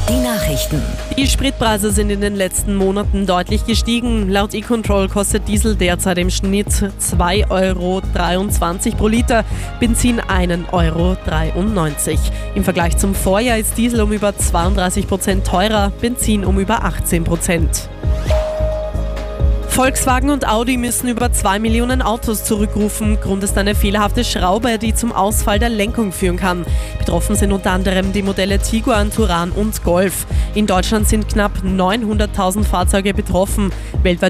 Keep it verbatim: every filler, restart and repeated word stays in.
Die Nachrichten. Die Spritpreise sind in den letzten Monaten deutlich gestiegen. Laut E-Control kostet Diesel derzeit im Schnitt zwei Euro dreiundzwanzig pro Liter, Benzin einen Euro dreiundneunzig. Im Vergleich zum Vorjahr ist Diesel um über zweiunddreißig Prozent teurer, Benzin um über achtzehn Prozent. Volkswagen und Audi müssen über zwei Millionen Autos zurückrufen. Grund ist eine fehlerhafte Schraube, die zum Ausfall der Lenkung führen kann. Betroffen sind unter anderem die Modelle Tiguan, Touran und Golf. In Deutschland sind knapp neunhunderttausend Fahrzeuge betroffen. Weltweit